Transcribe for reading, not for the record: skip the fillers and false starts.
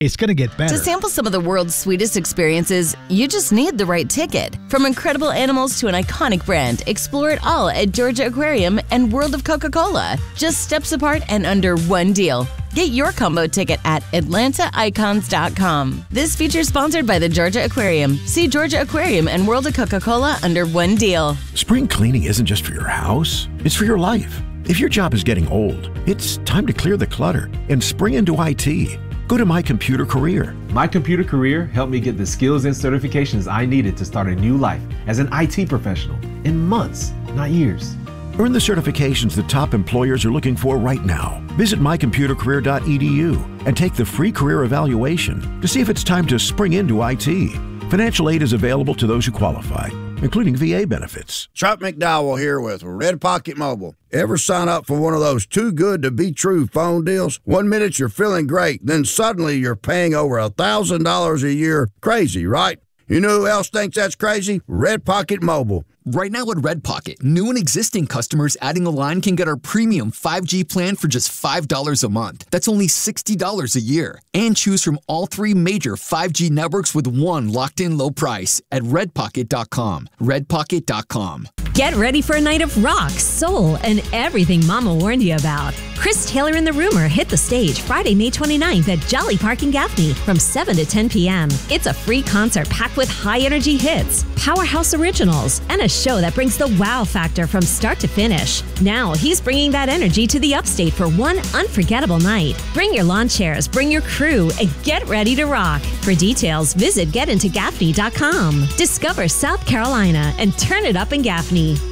It's going to get better. To sample some of the world's sweetest experiences, you just need the right ticket. From incredible animals to an iconic brand, explore it all at Georgia Aquarium and World of Coca-Cola. Just steps apart and under one deal. Get your combo ticket at AtlantaIcons.com. This feature is sponsored by the Georgia Aquarium. See Georgia Aquarium and World of Coca-Cola under one deal. Spring cleaning isn't just for your house, it's for your life. If your job is getting old, it's time to clear the clutter and spring into IT. Go to My Computer Career. My Computer Career helped me get the skills and certifications I needed to start a new life as an IT professional in months, not years. Earn the certifications the top employers are looking for right now. Visit mycomputercareer.edu and take the free career evaluation to see if it's time to spring into IT. Financial aid is available to those who qualify, including VA benefits. Chuck McDowell here with Red Pocket Mobile. Ever sign up for one of those too good to be true phone deals? 1 minute you're feeling great, then suddenly you're paying over $1,000 a year. Crazy, right? You know who else thinks that's crazy? Red Pocket Mobile. Right now at Red Pocket, new and existing customers adding a line can get our premium 5G plan for just $5 a month. That's only $60 a year. And choose from all 3 major 5G networks with one locked-in low price at redpocket.com. Redpocket.com. Get ready for a night of rock, soul, and everything Mama warned you about. Chris Taylor and the Rumor hit the stage Friday, May 29th at Jolly Park in Gaffney from 7 to 10 p.m. It's a free concert packed with high-energy hits, powerhouse originals, and a show that brings the wow factor from start to finish. Now he's bringing that energy to the upstate for one unforgettable night. Bring your lawn chairs, bring your crew, and get ready to rock. For details, visit getintogaffney.com. Discover South Carolina and turn it up in Gaffney.